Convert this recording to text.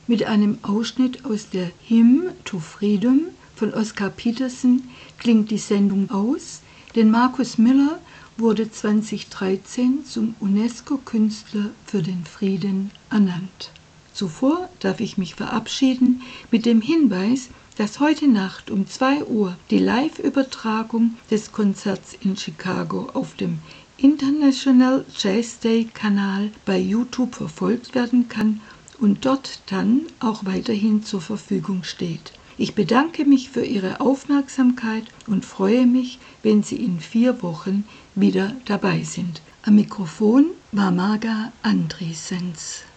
Mit einem Ausschnitt aus der Hymn to Freedom von Oscar Peterson klingt die Sendung aus, denn Marcus Miller wurde 2013 zum UNESCO-Künstler für den Frieden ernannt. Zuvor darf ich mich verabschieden mit dem Hinweis, dass heute Nacht um 2 Uhr die Live-Übertragung des Konzerts in Chicago auf dem International Jazz Day Kanal bei YouTube verfolgt werden kann und dort dann auch weiterhin zur Verfügung steht. Ich bedanke mich für Ihre Aufmerksamkeit und freue mich, wenn Sie in 4 Wochen wieder dabei sind. Am Mikrofon war Marga Andriessens.